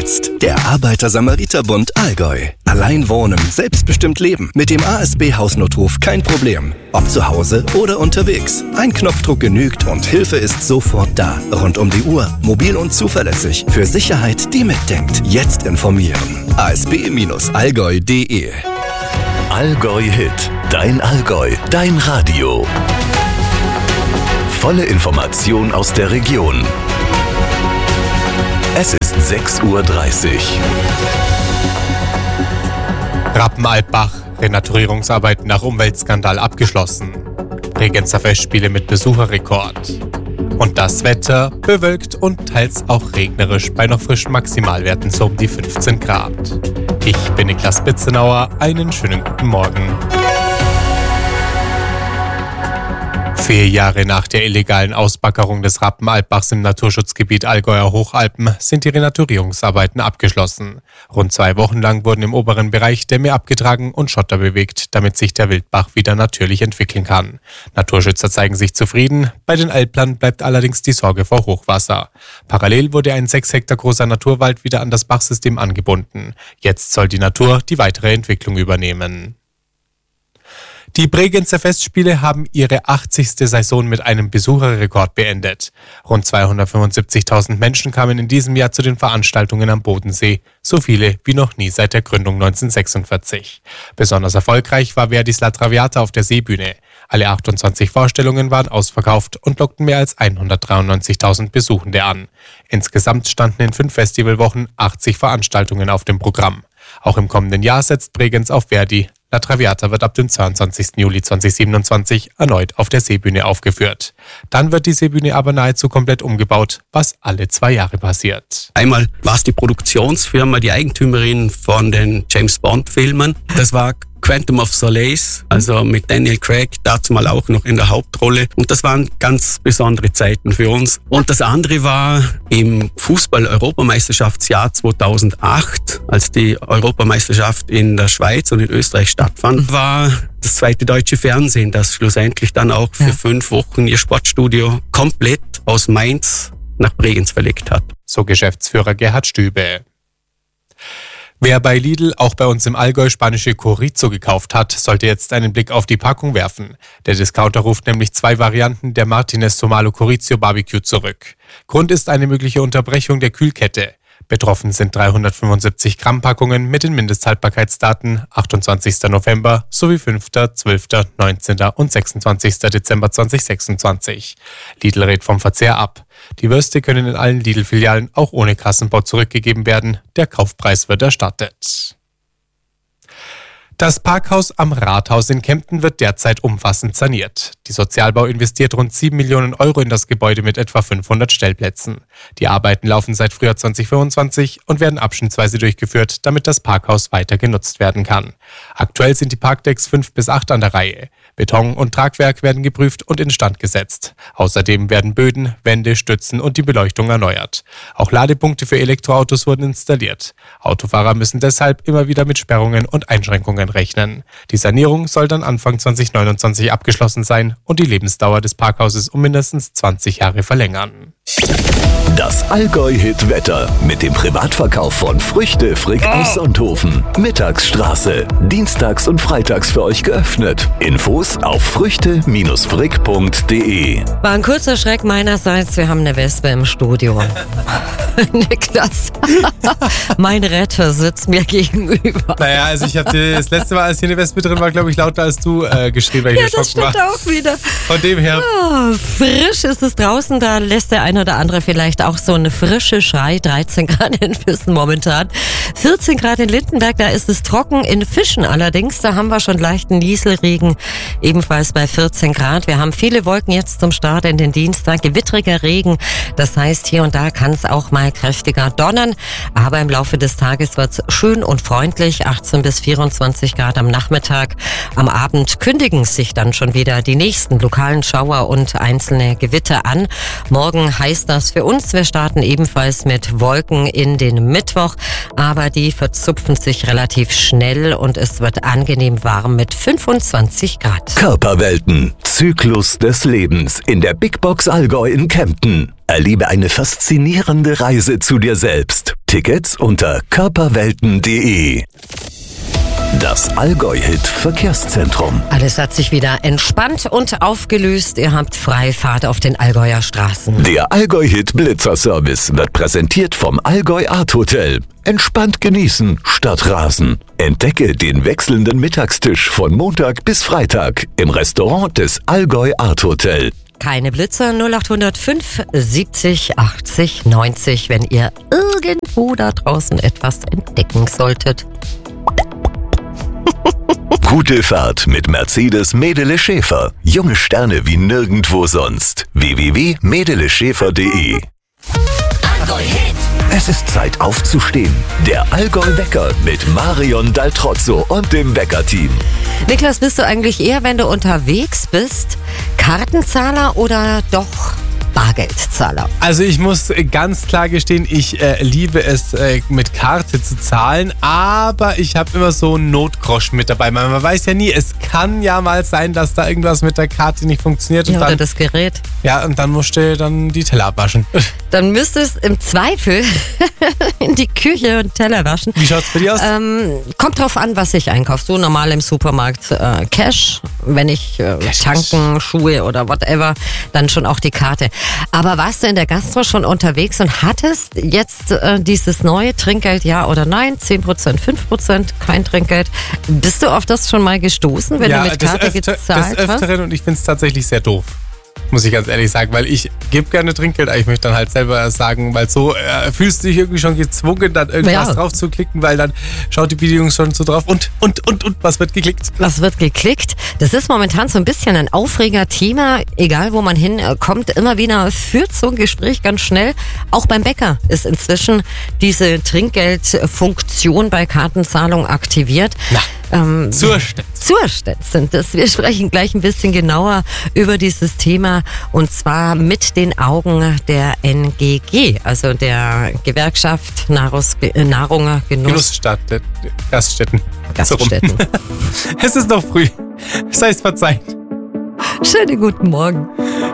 jetzt. Der Arbeiter-Samariter-Bund Allgäu. Allein wohnen, selbstbestimmt leben. Mit dem ASB-Hausnotruf kein Problem. Ob zu Hause oder unterwegs. Ein Knopfdruck genügt und Hilfe ist sofort da. Rund um die Uhr, mobil und zuverlässig. Für Sicherheit, die mitdenkt. Jetzt informieren. asb-allgäu.de. Allgäu Hit. Dein Allgäu. Dein Radio. Volle Information aus der Region. Es ist 6:30 Uhr. Rappenaltbach. Renaturierungsarbeiten nach Umweltskandal abgeschlossen. Bregenzer Festspiele mit Besucherrekord. Und das Wetter bewölkt und teils auch regnerisch bei noch frischen Maximalwerten so um die 15 Grad. Ich bin Niklas Bitzenauer. Einen schönen guten Morgen. 4 Jahre nach der illegalen Ausbaggerung des Rappenaltbachs im Naturschutzgebiet Allgäuer Hochalpen sind die Renaturierungsarbeiten abgeschlossen. Rund 2 Wochen lang wurden im oberen Bereich Dämme abgetragen und Schotter bewegt, damit sich der Wildbach wieder natürlich entwickeln kann. Naturschützer zeigen sich zufrieden, bei den Alplern bleibt allerdings die Sorge vor Hochwasser. Parallel wurde ein 6 Hektar großer Naturwald wieder an das Bachsystem angebunden. Jetzt soll die Natur die weitere Entwicklung übernehmen. Die Bregenzer Festspiele haben ihre 80. Saison mit einem Besucherrekord beendet. Rund 275.000 Menschen kamen in diesem Jahr zu den Veranstaltungen am Bodensee, so viele wie noch nie seit der Gründung 1946. Besonders erfolgreich war Verdis La Traviata auf der Seebühne. Alle 28 Vorstellungen waren ausverkauft und lockten mehr als 193.000 Besuchende an. Insgesamt standen in 5 Festivalwochen 80 Veranstaltungen auf dem Programm. Auch im kommenden Jahr setzt Bregenz auf Verdi. La Traviata wird ab dem 22. Juli 2027 erneut auf der Seebühne aufgeführt. Dann wird die Seebühne aber nahezu komplett umgebaut, was alle 2 Jahre passiert. Einmal war es die Produktionsfirma, die Eigentümerin von den James-Bond-Filmen. Das war Quantum of Solace, also mit Daniel Craig, dazu mal auch noch in der Hauptrolle. Und das waren ganz besondere Zeiten für uns. Und das andere war im Fußball-Europameisterschaftsjahr 2008, als die Europameisterschaft in der Schweiz und in Österreich stattfand, war das zweite deutsche Fernsehen, das schlussendlich dann auch für 5 Wochen ihr Sportstudio komplett aus Mainz nach Bregenz verlegt hat. So Geschäftsführer Gerhard Stübe. Wer bei Lidl auch bei uns im Allgäu spanische Chorizo gekauft hat, sollte jetzt einen Blick auf die Packung werfen. Der Discounter ruft nämlich 2 Varianten der Martinez Somalo Chorizo Barbecue zurück. Grund ist eine mögliche Unterbrechung der Kühlkette. Betroffen sind 375 Gramm Packungen mit den Mindesthaltbarkeitsdaten 28. November sowie 5., 12., 19. und 26. Dezember 2026. Lidl rät vom Verzehr ab. Die Würste können in allen Lidl-Filialen auch ohne Kassenbon zurückgegeben werden. Der Kaufpreis wird erstattet. Das Parkhaus am Rathaus in Kempten wird derzeit umfassend saniert. Die Sozialbau investiert rund 7 Millionen Euro in das Gebäude mit etwa 500 Stellplätzen. Die Arbeiten laufen seit Frühjahr 2025 und werden abschnittsweise durchgeführt, damit das Parkhaus weiter genutzt werden kann. Aktuell sind die Parkdecks 5 bis 8 an der Reihe. Beton und Tragwerk werden geprüft und instand gesetzt. Außerdem werden Böden, Wände, Stützen und die Beleuchtung erneuert. Auch Ladepunkte für Elektroautos wurden installiert. Autofahrer müssen deshalb immer wieder mit Sperrungen und Einschränkungen rechnen. Die Sanierung soll dann Anfang 2029 abgeschlossen sein und die Lebensdauer des Parkhauses um mindestens 20 Jahre verlängern. Das Allgäu-Hit-Wetter mit dem Privatverkauf von Früchte Frick aus Sonthofen. Mittagsstraße. Dienstags und freitags für euch geöffnet. Infos auf früchte-frick.de. War ein kurzer Schreck meinerseits. Wir haben eine Wespe im Studio. Niklas, mein Retter sitzt mir gegenüber. Naja, also ich hatte das letzte Mal, als hier eine Wespe drin war, glaube ich, lauter als du geschrien, weil ich erschrocken war. Ja, das stimmt auch wieder. Von dem her. Oh, frisch ist es draußen, da lässt der eine oder andere vielleicht auch so eine frische Schrei. 13 Grad in Füssen momentan. 14 Grad in Lindenberg, da ist es trocken. In Fischen allerdings, da haben wir schon leichten Nieselregen, ebenfalls bei 14 Grad. Wir haben viele Wolken jetzt zum Start in den Dienstag, gewittriger Regen. Das heißt, hier und da kann es auch mal kräftiger donnern. Aber im Laufe des Tages wird es schön und freundlich. 18 bis 24 Grad am Nachmittag. Am Abend kündigen sich dann schon wieder die nächsten lokalen Schauer und einzelne Gewitter an. Morgen heißt das für uns, wir starten ebenfalls mit Wolken in den Mittwoch, aber die verzupfen sich relativ schnell und es wird angenehm warm mit 25 Grad. Körperwelten. Zyklus des Lebens in der Big Box Allgäu in Kempten. Erlebe eine faszinierende Reise zu dir selbst. Tickets unter körperwelten.de. Das Allgäu-Hit Verkehrszentrum. Alles hat sich wieder entspannt und aufgelöst. Ihr habt Freifahrt auf den Allgäuer Straßen. Der Allgäu-Hit Blitzerservice wird präsentiert vom Allgäu Art Hotel. Entspannt genießen statt rasen. Entdecke den wechselnden Mittagstisch von Montag bis Freitag im Restaurant des Allgäu Art Hotel. Keine Blitzer, 0805 70 80 90, wenn ihr irgendwo da draußen etwas entdecken solltet. Gute Fahrt mit Mercedes Medele Schäfer. Junge Sterne wie nirgendwo sonst. www.medeleschäfer.de. Es ist Zeit aufzustehen. Der Allgäu-Wecker mit Marion Daltrozzo und dem Wecker-Team. Niklas, bist du eigentlich eher, wenn du unterwegs bist, Kartenzahler oder doch Bargeldzahler? Also ich muss ganz klar gestehen, ich liebe es, mit Karte zu zahlen, aber ich habe immer so einen Notgroschen mit dabei. Man weiß ja nie, es kann ja mal sein, dass da irgendwas mit der Karte nicht funktioniert. Und Ja, oder dann, das Gerät. ja, und dann musst du dann die Teller abwaschen. Dann müsstest du im Zweifel in die Küche und Teller waschen. Wie schaut's bei dir aus? Kommt drauf an, was ich einkaufe. So normal im Supermarkt Cash. Wenn ich tanken, Schuhe oder whatever, dann schon auch die Karte. Aber warst du in der Gastro schon unterwegs und hattest jetzt dieses neue Trinkgeld, ja oder nein? 10%, 5%, kein Trinkgeld. Bist du auf das schon mal gestoßen, wenn du mit Karte gezahlt des hast? Öfteren, und ich finde es tatsächlich sehr doof. Muss ich ganz ehrlich sagen, weil ich gebe gerne Trinkgeld, aber ich möchte dann halt selber sagen, weil so fühlst du dich irgendwie schon gezwungen, dann irgendwas drauf zu klicken, weil dann schaut die Bedienung schon so drauf und was wird geklickt? Was wird geklickt? Das ist momentan so ein bisschen ein Aufreger-Thema, egal wo man hinkommt, immer wieder führt so ein Gespräch ganz schnell. Auch beim Bäcker ist inzwischen diese Trinkgeldfunktion bei Kartenzahlung aktiviert. Zurstedt sind das. Wir sprechen gleich ein bisschen genauer über dieses Thema und zwar mit den Augen der NGG, also der Gewerkschaft Nahrung, Genuss. Gaststätten. Gaststätten. Es ist noch früh. Sei es verzeiht. Schönen guten Morgen.